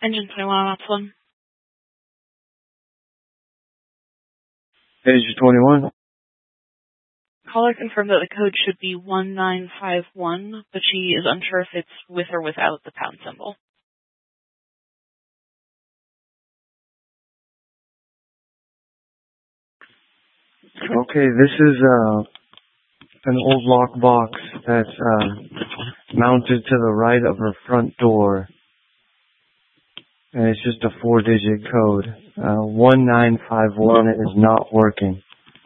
Engine 21 on Upland. Engine 21. Caller confirmed that the code should be 1951, but she is unsure if it's with or without the pound symbol. Okay, this is an old lock box that's mounted to the right of her front door. And it's just a 4-digit code. 1951 is not working.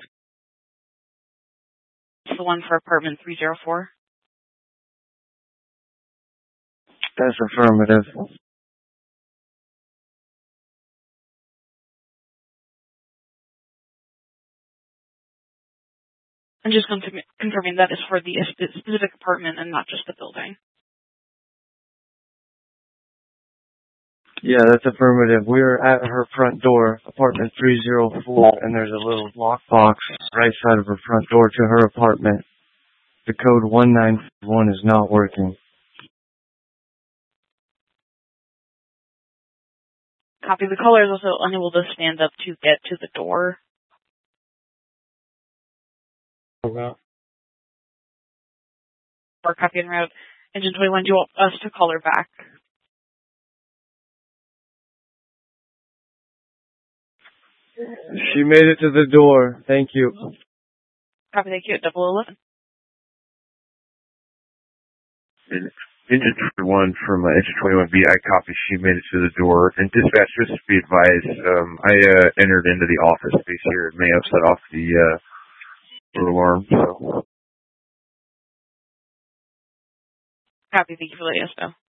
It's the one for apartment 304? That's affirmative. I'm just confirming that is for the specific apartment and not just the building. Yeah, that's affirmative. We're at her front door, apartment 304, and there's a little lockbox right side of her front door to her apartment. The code 1951 is not working. Copy. The caller is also unable to stand up to get to the door. Okay. Or copy en route. Engine 21, do you want us to call her back? She made it to the door. Thank you. Copy, thank you at 0011. Engine 21 from Engine 21B, I copy. She made it to the door. And dispatch, just to be advised, I entered into the office space here. It may have set off the alarm. So. Copy, thank you for letting us know.